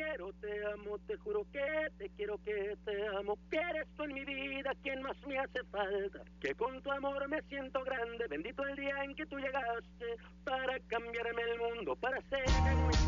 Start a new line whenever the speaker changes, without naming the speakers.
quiero, te amo, te juro que te quiero, que te amo, que eres tú en mi vida quien más me hace falta, que con tu amor me siento grande, bendito el día en que tú llegaste para cambiarme el mundo, para hacerme